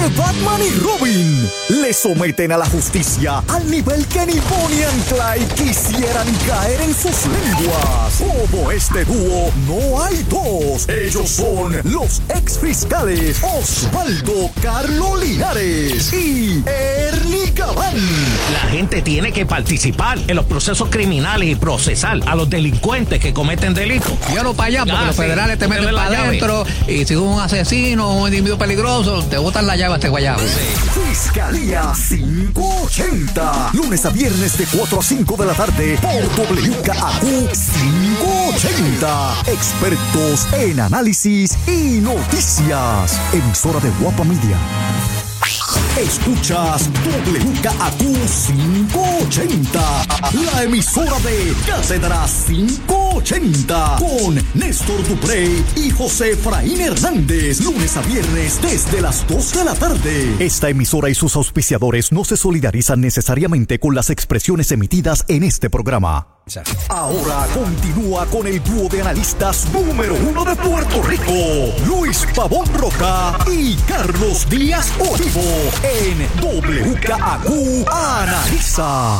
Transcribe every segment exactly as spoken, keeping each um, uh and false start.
Batman y Robin le someten a la justicia al nivel que ni Bonnie and Clyde quisieran caer en sus lenguas. Como este dúo, no hay dos. Ellos son los ex fiscales Osvaldo Carlo Linares y Ernie Gabán. La gente tiene que participar en los procesos criminales y procesar a los delincuentes que cometen delitos. Llévalo para allá, porque ah, los sí. federales te meten para adentro y si un asesino o un individuo peligroso, te botan la llave a este guayabo. Sí. Fiscalía quinientos ochenta. Lunes a viernes de cuatro a cinco de la tarde por W K A Q quinientos ochenta. Expertos en análisis y noticias. Emisora de Guapa Media. Escuchas W K A Q quinientos ochenta, la emisora de Cátedra quinientos ochenta, con Néstor Duprey y José Efraín Hernández, lunes a viernes desde las dos de la tarde. Esta emisora y sus auspiciadores no se solidarizan necesariamente con las expresiones emitidas en este programa. Ahora continúa con el dúo de analistas número uno de Puerto Rico, Luis Pavón Roca y Carlos Díaz Olivo, en W K A Q Analiza.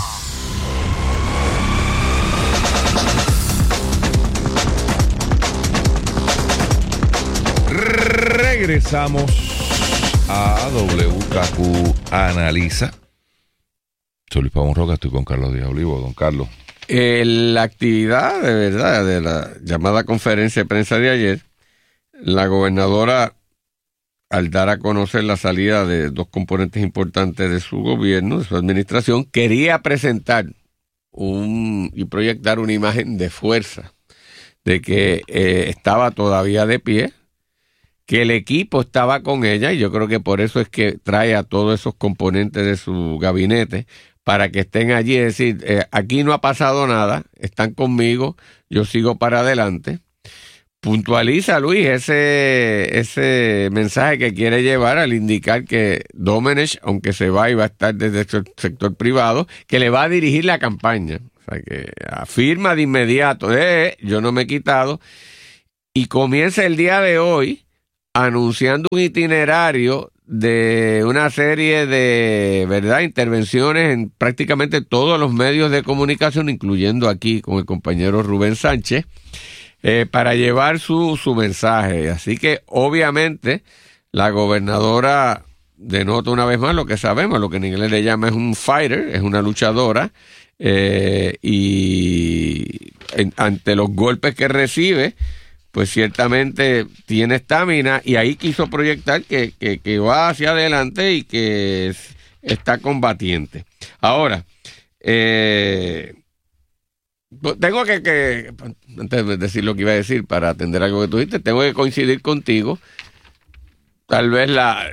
Regresamos a W K A Q Analiza. Soy Luis Pavón Roca, estoy con Carlos Díaz Olivo. Don Carlos. Eh, la actividad de verdad de la llamada conferencia de prensa de ayer, la gobernadora, al dar a conocer la salida de dos componentes importantes de su gobierno, de su administración, quería presentar un y proyectar una imagen de fuerza, de que eh, estaba todavía de pie, que el equipo estaba con ella, y yo creo que por eso es que trae a todos esos componentes de su gabinete para que estén allí. Es decir, eh, aquí no ha pasado nada, están conmigo, yo sigo para adelante. Puntualiza, Luis, ese, ese mensaje que quiere llevar al indicar que Domenech, aunque se va y va a estar desde el sector privado, que le va a dirigir la campaña. O sea, que afirma de inmediato, eh, yo no me he quitado, y comienza el día de hoy anunciando un itinerario de una serie de, ¿verdad?, intervenciones en prácticamente todos los medios de comunicación, incluyendo aquí con el compañero Rubén Sánchez, eh, para llevar su, su mensaje. Así que, obviamente, la gobernadora denota una vez más lo que sabemos, lo que en inglés le llama es un fighter, es una luchadora, eh, y en, ante los golpes que recibe, pues ciertamente tiene estamina, y ahí quiso proyectar que, que, que va hacia adelante y que es, está combatiente. Ahora, eh, tengo que, que, antes de decir lo que iba a decir, para atender algo que tú dijiste, tengo que coincidir contigo. Tal vez la,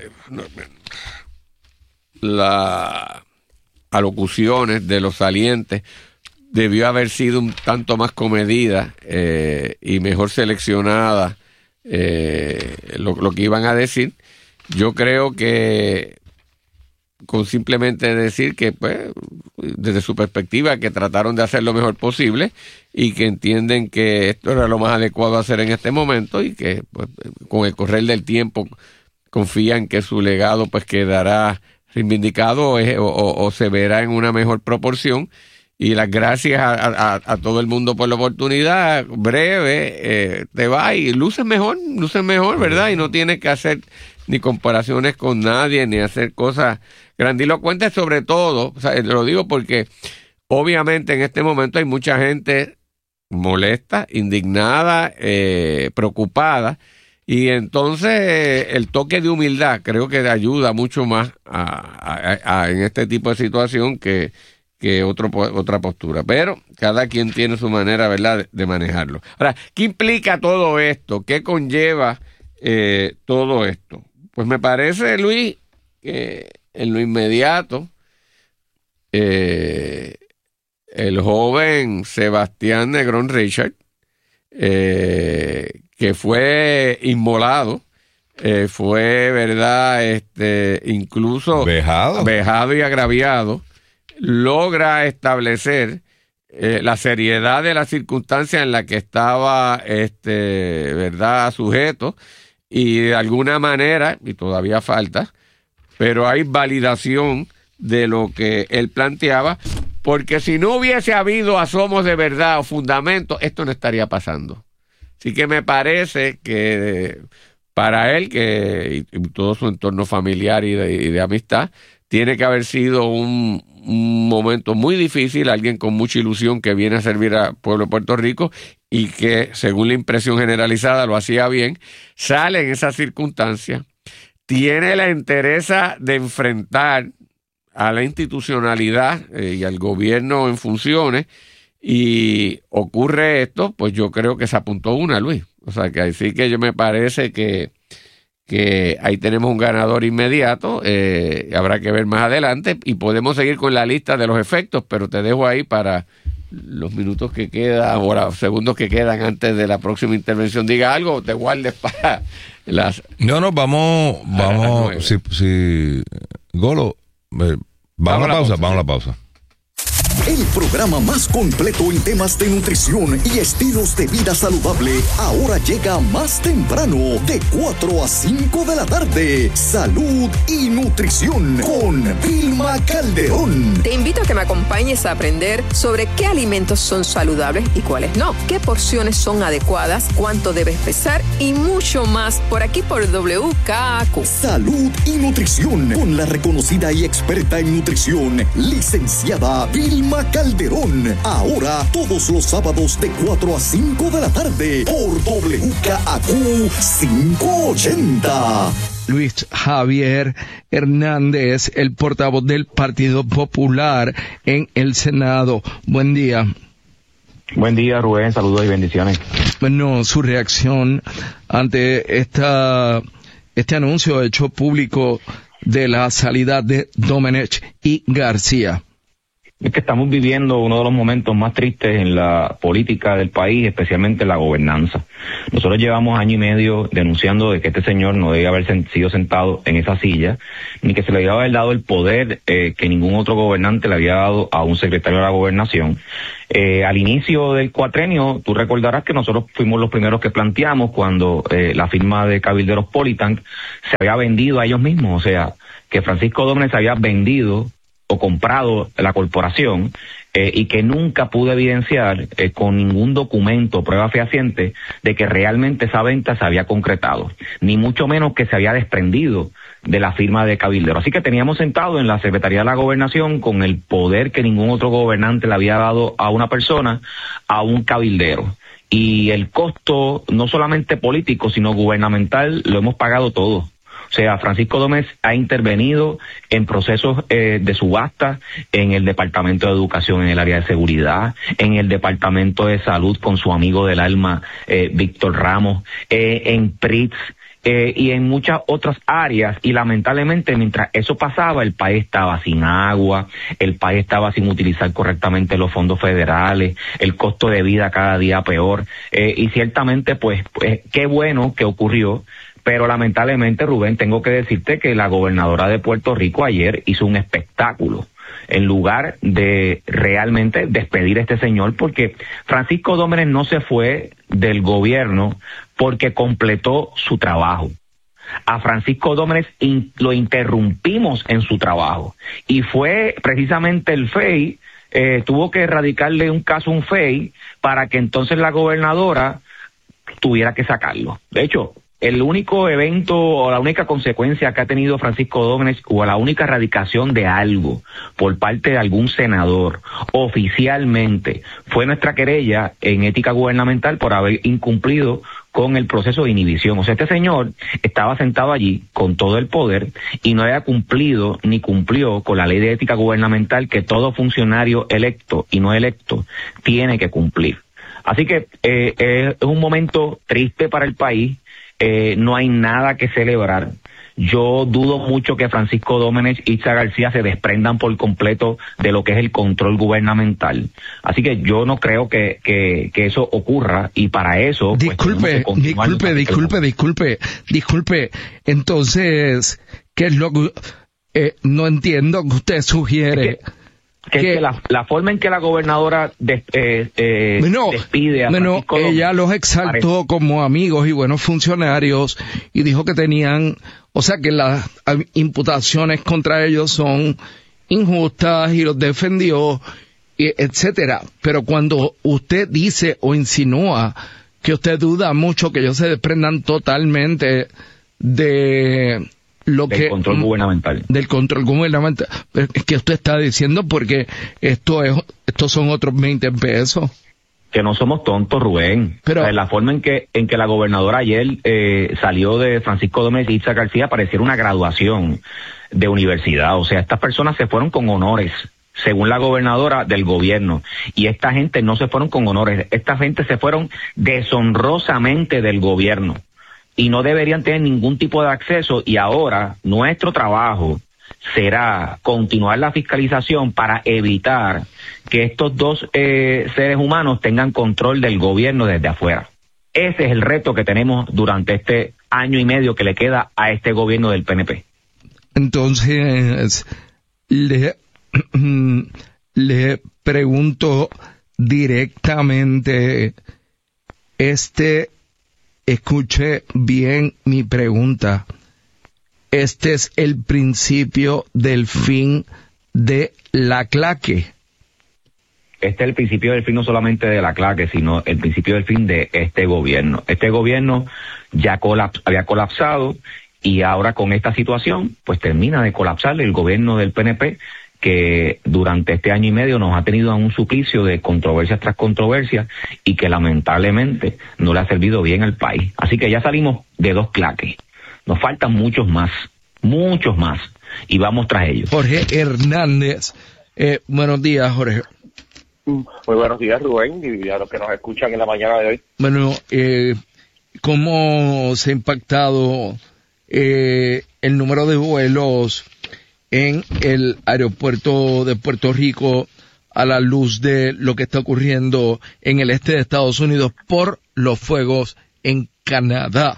la alocuciones de los salientes debió haber sido un tanto más comedida eh, y mejor seleccionada eh, lo, lo que iban a decir. Yo creo que con simplemente decir que, pues, desde su perspectiva, que trataron de hacer lo mejor posible y que entienden que esto era lo más adecuado a hacer en este momento, y que, pues, con el correr del tiempo confían que su legado, pues, quedará reivindicado o, o, o se verá en una mejor proporción. Y las gracias a, a, a todo el mundo por la oportunidad, breve, eh, te va y luces mejor, luces mejor, ¿verdad? Y no tienes que hacer ni comparaciones con nadie, ni hacer cosas grandilocuentes, sobre todo, o sea, lo digo porque obviamente en este momento hay mucha gente molesta, indignada, eh, preocupada, y entonces eh, el toque de humildad creo que ayuda mucho más a, a, a, en este tipo de situación que que otro, otra postura, pero cada quien tiene su manera, ¿verdad?, de, de manejarlo. Ahora, ¿qué implica todo esto? ¿Qué conlleva eh, todo esto? Pues me parece, Luis, que en lo inmediato, eh, el joven Sebastián Negrón Richard, eh, que fue inmolado, eh, fue, ¿verdad?, este, incluso vejado, vejado y agraviado, logra establecer eh, la seriedad de la circunstancia en la que estaba, este, ¿verdad?, sujeto, y de alguna manera, y todavía falta, pero hay validación de lo que él planteaba, porque si no hubiese habido asomos de verdad o fundamentos, esto no estaría pasando. Así que me parece que para él, que y todo su entorno familiar y de, y de amistad, tiene que haber sido un, un momento muy difícil, alguien con mucha ilusión que viene a servir al pueblo de Puerto Rico y que, según la impresión generalizada, lo hacía bien, sale en esa circunstancia, tiene la entereza de enfrentar a la institucionalidad eh, y al gobierno en funciones, y ocurre esto, pues yo creo que se apuntó una, Luis. O sea, que así que yo me parece que, que ahí tenemos un ganador inmediato, eh, habrá que ver más adelante, y podemos seguir con la lista de los efectos, pero te dejo ahí para los minutos que quedan, o los segundos que quedan antes de la próxima intervención. Diga algo o te guardes para las... No, no, vamos, vamos, si, si, Golo... Eh, vamos a la pausa, vamos a la pausa. El programa más completo en temas de nutrición y estilos de vida saludable ahora llega más temprano, de cuatro a cinco de la tarde. Salud y nutrición con Vilma Calderón. Te invito a que me acompañes a aprender sobre qué alimentos son saludables y cuáles no, qué porciones son adecuadas, cuánto debes pesar y mucho más, por aquí por W K A Q. Salud y nutrición con la reconocida y experta en nutrición, licenciada Vilma Calderón. Ahora todos los sábados de cuatro a cinco de la tarde por W K A Q quinientos ochenta. Luis Javier Hernández, el portavoz del Partido Popular en el Senado. Buen día. Buen día, Rubén. Saludos y bendiciones. Bueno, su reacción ante esta este anuncio hecho público de la salida de Domenech y García. Es que estamos viviendo uno de los momentos más tristes en la política del país, especialmente en la gobernanza. Nosotros llevamos año y medio denunciando de que este señor no debía haber sido sentado en esa silla, ni que se le debía haber dado el poder eh, que ningún otro gobernante le había dado a un secretario de la gobernación. Eh, al inicio del cuatrenio, tú recordarás que nosotros fuimos los primeros que planteamos cuando eh, la firma de Cabilderos Politank se había vendido a ellos mismos, o sea, que Francisco Domenech había vendido o comprado la corporación eh, y que nunca pudo evidenciar eh, con ningún documento o prueba fehaciente de que realmente esa venta se había concretado, ni mucho menos que se había desprendido de la firma de Cabildero. Así que teníamos sentado en la Secretaría de la Gobernación, con el poder que ningún otro gobernante le había dado a una persona, a un cabildero. Y el costo, no solamente político, sino gubernamental, lo hemos pagado todos. O sea, Francisco Domenech ha intervenido en procesos eh, de subasta en el Departamento de Educación, en el área de seguridad, en el Departamento de Salud con su amigo del alma, eh, Víctor Ramos, eh, en P R I T S, eh, y en muchas otras áreas. Y lamentablemente, mientras eso pasaba, el país estaba sin agua, el país estaba sin utilizar correctamente los fondos federales, el costo de vida cada día peor, eh, y ciertamente, pues, pues, qué bueno que ocurrió. Pero lamentablemente, Rubén, tengo que decirte que la gobernadora de Puerto Rico ayer hizo un espectáculo en lugar de realmente despedir a este señor, porque Francisco Domenech no se fue del gobierno porque completó su trabajo. A Francisco Domenech in, lo interrumpimos en su trabajo, y fue precisamente el F E I, eh, tuvo que erradicarle un caso a un F E I para que entonces la gobernadora tuviera que sacarlo. De hecho, el único evento o la única consecuencia que ha tenido Francisco Domenech, o la única erradicación de algo por parte de algún senador oficialmente, fue nuestra querella en ética gubernamental por haber incumplido con el proceso de inhibición. O sea, este señor estaba sentado allí con todo el poder y no había cumplido ni cumplió con la ley de ética gubernamental que todo funcionario electo y no electo tiene que cumplir. Así que eh, eh, es un momento triste para el país. Eh, no hay nada que celebrar. Yo dudo mucho que Francisco Domenech y Itza García se desprendan por completo de lo que es el control gubernamental. Así que yo no creo que, que, que eso ocurra, y para eso... Disculpe, pues, disculpe, disculpe, disculpe, disculpe. Entonces, ¿qué es lo que... Eh, no entiendo que usted sugiere? Es que, Que, que, que la, la forma en que la gobernadora des, eh, eh, no, despide a no, Francisco ella Domínguez, los exaltó parece. como amigos y buenos funcionarios y dijo que tenían, o sea que las imputaciones contra ellos son injustas y los defendió, y etcétera. Pero cuando usted dice o insinúa que usted duda mucho que ellos se desprendan totalmente de lo del que control gubernamental del control gubernamental, es que usted está diciendo, porque esto es estos son otros veinte pesos. Que no somos tontos, Rubén. Pero o sea, la forma en que en que la gobernadora ayer eh, salió de Francisco Domínguez y Itza García pareciera una graduación de universidad. O sea, estas personas se fueron con honores, según la gobernadora del gobierno, y esta gente no se fueron con honores, esta gente se fueron deshonrosamente del gobierno y no deberían tener ningún tipo de acceso. Y ahora nuestro trabajo será continuar la fiscalización para evitar que estos dos eh, seres humanos tengan control del gobierno desde afuera. Ese es el reto que tenemos durante este año y medio que le queda a este gobierno del P N P. Entonces, le, le pregunto directamente, este, escuche bien mi pregunta. Este es el principio del fin de la claque. Este es el principio del fin no solamente de la claque, sino el principio del fin de este gobierno. Este gobierno ya colaps- había colapsado y ahora con esta situación, pues termina de colapsar el gobierno del P N P, que durante este año y medio nos ha tenido a un suplicio de controversias tras controversias y que lamentablemente no le ha servido bien al país. Así que ya salimos de dos claques. Nos faltan muchos más, muchos más, y vamos tras ellos. Jorge Hernández, eh, buenos días, Jorge. Muy buenos días, Rubén, y a los que nos escuchan en la mañana de hoy. Bueno, eh, ¿cómo se ha impactado eh, el número de vuelos en el aeropuerto de Puerto Rico a la luz de lo que está ocurriendo en el este de Estados Unidos por los fuegos en Canadá?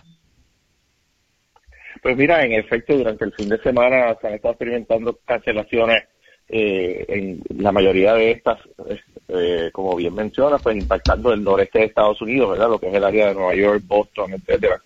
Pues mira, en efecto, durante el fin de semana se han estado experimentando cancelaciones, eh, en la mayoría de estas, eh, como bien menciona, pues impactando el noreste de Estados Unidos, ¿verdad? Lo que es el área de Nueva York, Boston, etcétera.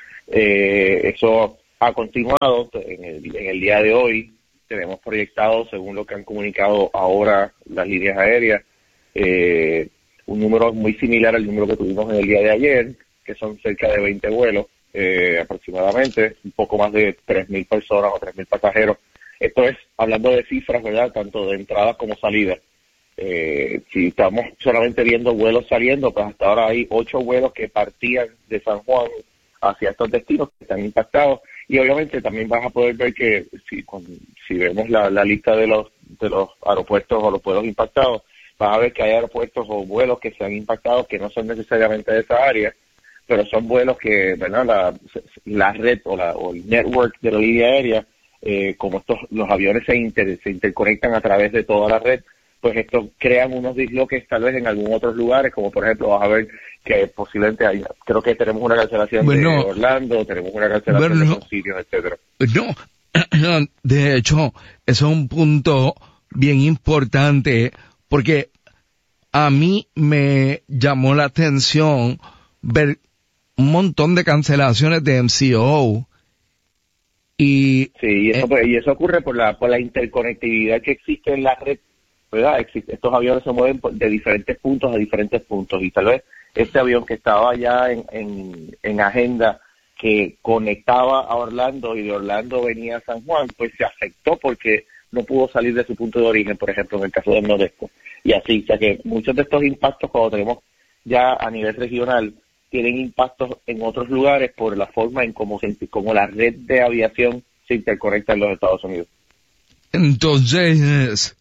Eh, eso ha continuado en el, en el día de hoy. Tenemos proyectado, según lo que han comunicado ahora las líneas aéreas, eh, un número muy similar al número que tuvimos en el día de ayer, que son cerca de veinte vuelos. Eh, aproximadamente, un poco más de tres mil personas o tres mil pasajeros. Esto es hablando de cifras, ¿verdad? Tanto de entradas como salidas. Eh, si estamos solamente viendo vuelos saliendo, pues hasta ahora hay ocho vuelos que partían de San Juan hacia estos destinos que están impactados. Y obviamente también vas a poder ver que si, con, si vemos la, la lista de los de los aeropuertos o los vuelos impactados, vas a ver que hay aeropuertos o vuelos que se han impactado que no son necesariamente de esa área, pero son vuelos que, ¿verdad? La, la red o, la, o el network de la línea aérea, eh, como estos los aviones se, inter, se interconectan a través de toda la red, pues esto crean unos disloques tal vez en algunos otros lugares, como por ejemplo vas a ver que posiblemente hay, creo que tenemos una cancelación bueno, de Orlando, tenemos una cancelación bueno, de otros sitios, etcétera. No, de hecho, eso es un punto bien importante, porque a mí me llamó la atención ver un montón de cancelaciones de M C O y sí, y eso, eh, y eso ocurre por la por la interconectividad que existe en la red, ¿verdad? Existe, estos aviones se mueven de diferentes puntos a diferentes puntos y tal vez este avión que estaba ya en, en, en agenda que conectaba a Orlando y de Orlando venía a San Juan, pues se afectó porque no pudo salir de su punto de origen, por ejemplo, en el caso del Nordeste. Y así, o sea que muchos de estos impactos cuando tenemos ya a nivel regional tienen impactos en otros lugares por la forma en cómo, se, cómo la red de aviación se interconecta en los Estados Unidos. Entonces,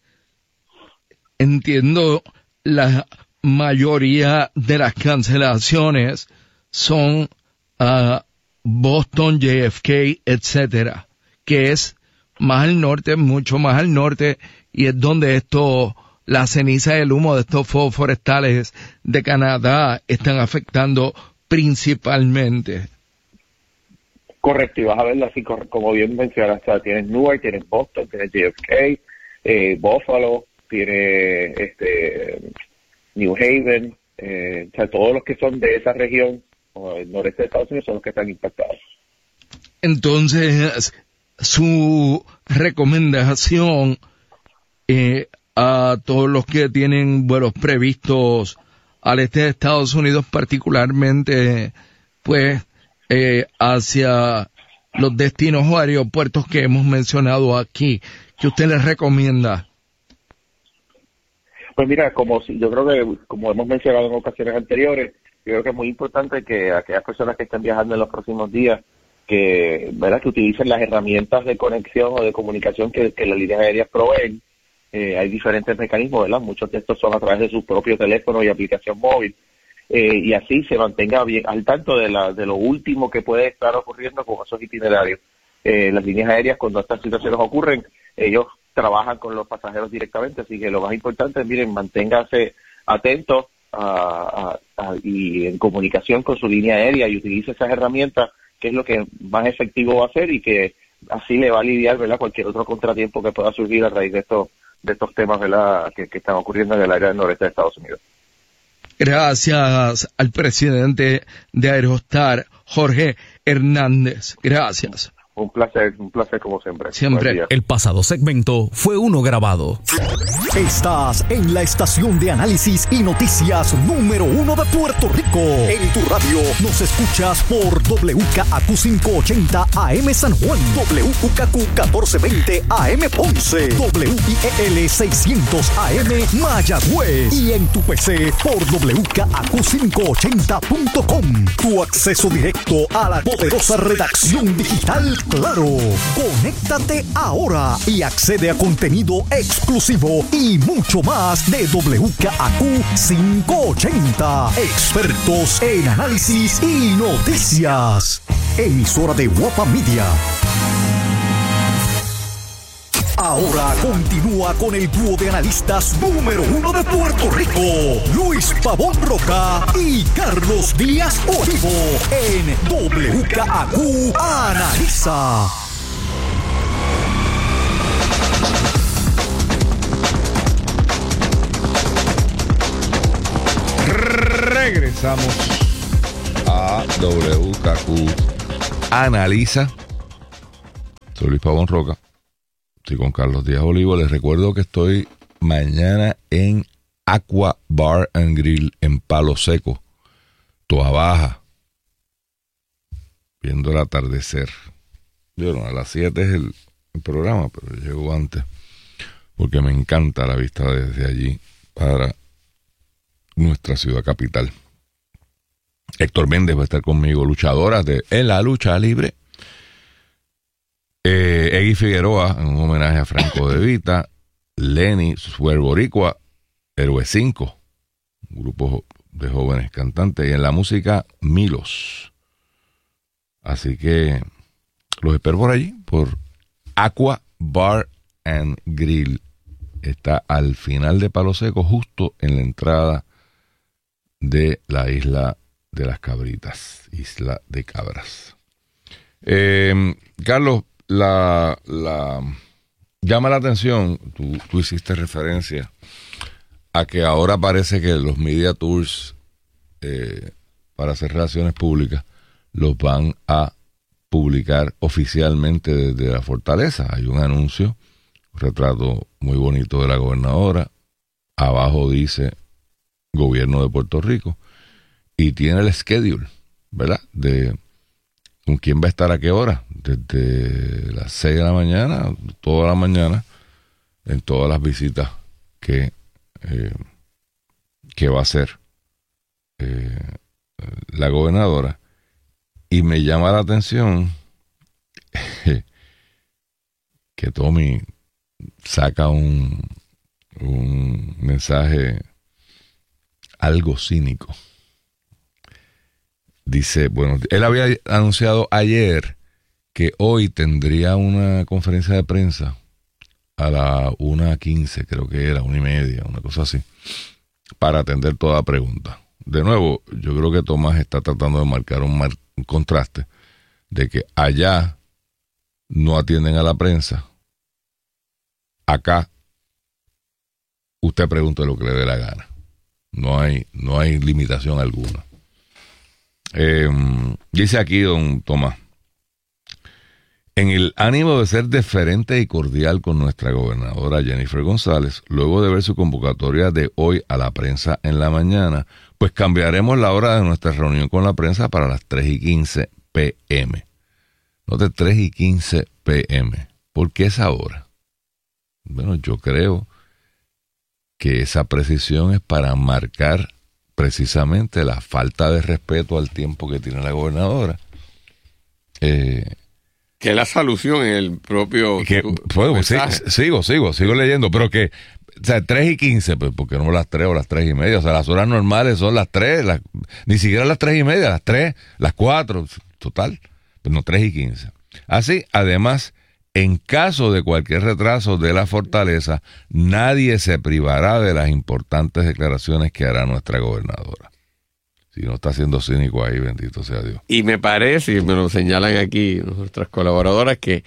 entiendo, la mayoría de las cancelaciones son uh, Boston, J F K, etcétera, que es más al norte, mucho más al norte, y es donde esto, la ceniza y el humo de estos fuegos forestales de Canadá están afectando principalmente. Correcto, y vas a verlo así como bien mencionaste, o sea, tienes Newark, tienes Boston, tienes J F K, eh, Buffalo, tiene este New Haven, eh, o sea, todos los que son de esa región, o el noreste de Estados Unidos, son los que están impactados. Entonces, su recomendación eh, a todos los que tienen vuelos previstos al este de Estados Unidos, particularmente, pues, eh, hacia los destinos o aeropuertos que hemos mencionado aquí, ¿qué usted les recomienda? Pues mira, como si, yo creo que, como hemos mencionado en ocasiones anteriores, yo creo que es muy importante que aquellas personas que estén viajando en los próximos días, que, ¿verdad?, que utilicen las herramientas de conexión o de comunicación que, que las líneas aéreas proveen. Eh, hay diferentes mecanismos, ¿verdad? Muchos de estos son a través de su propio teléfono y aplicación móvil. Eh, y así se mantenga bien al tanto de, la, de lo último que puede estar ocurriendo con esos itinerarios. Eh, las líneas aéreas, cuando estas situaciones ocurren, ellos trabajan con los pasajeros directamente, así que lo más importante es, miren, manténgase atentos a, a, a, y en comunicación con su línea aérea y utilice esas herramientas, que es lo que más efectivo va a ser y que así le va a lidiar, ¿verdad?, cualquier otro contratiempo que pueda surgir a raíz de estos de estos temas, ¿verdad?, que, que están ocurriendo en el área del noreste de Estados Unidos. Gracias al presidente de Aerostar, Jorge Hernández. Gracias. Un placer, un placer como siempre. Siempre. El pasado segmento fue uno grabado. Estás en la estación de análisis y noticias número uno de Puerto Rico. En tu radio nos escuchas por W K A Q quinientos ochenta A M San Juan, W K Q catorce veinte A M Ponce, W I E L seiscientos A M Mayagüez y en tu P C por W K A Q quinientos ochenta punto com. Tu acceso directo a la poderosa redacción digital Claro. Conéctate ahora y accede a contenido exclusivo y mucho más de W K A Q quinientos ochenta. Expertos en análisis y noticias. Emisora de Guapa Media. Ahora continúa con el dúo de analistas número uno de Puerto Rico, Luis Pavón Roca y Carlos Díaz Olivo, en W K A Q Analiza. Regresamos a W K Q Analiza. Soy Luis Pavón Roca. Estoy con Carlos Díaz Olivo. Les recuerdo que estoy mañana en Aqua Bar and Grill en Palo Seco, Toa Baja, viendo el atardecer. Bueno, a las siete es el, el programa, pero llego antes porque me encanta la vista desde allí para nuestra ciudad capital. Héctor Méndez va a estar conmigo, luchadoras de En la Lucha Libre. Eh, Egui Figueroa, en un homenaje a Franco de Vita. Lenny Suer Boricua, Héroe cinco, un grupo de jóvenes cantantes. Y en la música, Milos. Así que los espero por allí, por Aqua Bar and Grill. Está al final de Palo Seco, justo en la entrada de la isla de las Cabritas, Isla de Cabras. Eh, Carlos, La, la llama la atención, tú, tú hiciste referencia a que ahora parece que los media tours eh, para hacer relaciones públicas los van a publicar oficialmente desde la fortaleza. Hay un anuncio, un retrato muy bonito de la gobernadora, abajo dice Gobierno de Puerto Rico y tiene el schedule, ¿verdad?, de con quién va a estar a qué hora, desde las seis de la mañana, toda la mañana, en todas las visitas que, eh, que va a hacer eh, la gobernadora. Y me llama la atención que Tommy saca un, un mensaje algo cínico. Dice, bueno, él había anunciado ayer que hoy tendría una conferencia de prensa a la una quince, creo que era, una y media, una cosa así, para atender toda pregunta. De nuevo, yo creo que Tomás está tratando de marcar un, mar, un contraste de que allá no atienden a la prensa, acá usted pregunte lo que le dé la gana. No hay, no hay limitación alguna. Eh, dice aquí don Tomás, en el ánimo de ser deferente y cordial con nuestra gobernadora Jennifer González, luego de ver su convocatoria de hoy a la prensa en la mañana, pues cambiaremos la hora de nuestra reunión con la prensa para las tres y quince pe eme. Note, tres y quince pe eme. ¿Por qué esa hora? Bueno, yo creo que esa precisión es para marcar precisamente la falta de respeto al tiempo que tiene la gobernadora. Eh, que es la solución en el propio que, pues, sí, sigo, sigo, sigo leyendo, pero que, o sea, tres y quince, pues, porque no las tres o las tres y media, o sea, las horas normales son las tres, las, ni siquiera las tres y media, las tres, las cuatro, total, pero no tres y quince. Así, además, en caso de cualquier retraso de la fortaleza, nadie se privará de las importantes declaraciones que hará nuestra gobernadora. Si no está siendo cínico ahí, bendito sea Dios. Y me parece, y me lo señalan aquí nuestras colaboradoras, que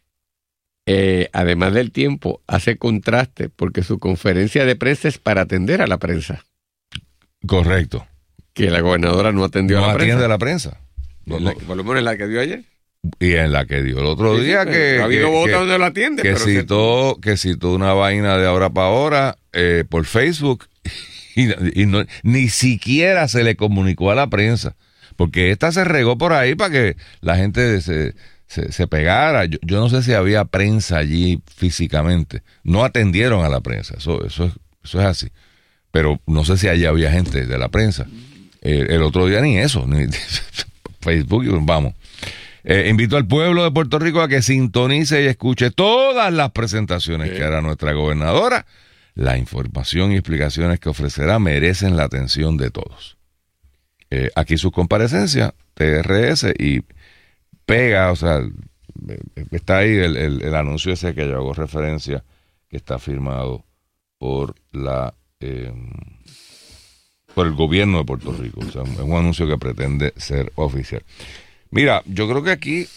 eh, además del tiempo, hace contraste, porque su conferencia de prensa es para atender a la prensa. Correcto. Que la gobernadora no atendió no a la prensa. No atiende a la prensa. No, no. Por lo menos en la que dio ayer. Y en la que dio el otro sí, día sí, que, ha habido que, votos que, donde lo atiende, que pero citó que citó una vaina de ahora para ahora eh, por Facebook y, y no, ni siquiera se le comunicó a la prensa, porque esta se regó por ahí para que la gente se, se, se pegara. Yo, yo no sé si había prensa allí físicamente, no atendieron a la prensa, eso eso es, eso es así, pero no sé si allí había gente de la prensa. Eh, el otro día ni eso, ni Facebook, vamos. Eh, invito al pueblo de Puerto Rico a que sintonice y escuche todas las presentaciones sí. que hará nuestra gobernadora. La información y explicaciones que ofrecerá merecen la atención de todos. Eh, aquí sus comparecencias, T R S, y pega, o sea, está ahí el, el, el anuncio ese que yo hago referencia, que está firmado por la eh, por el gobierno de Puerto Rico. O sea, es un anuncio que pretende ser oficial. Mira, yo creo que aquí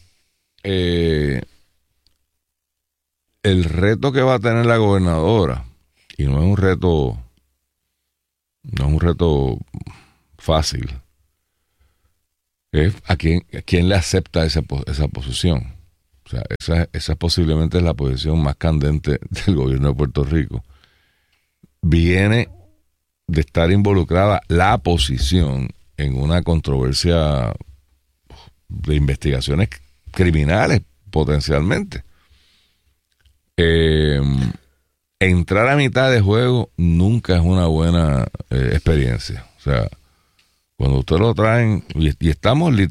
eh, el reto que va a tener la gobernadora, y no es un reto, no es un reto fácil, es a quién, a quién le acepta esa, esa posición. O sea, esa, esa posiblemente es la posición más candente del gobierno de Puerto Rico. Viene de estar involucrada la posición en una controversia de investigaciones criminales potencialmente. Eh, entrar a mitad de juego nunca es una buena eh, experiencia. O sea, cuando usted lo traen y, y estamos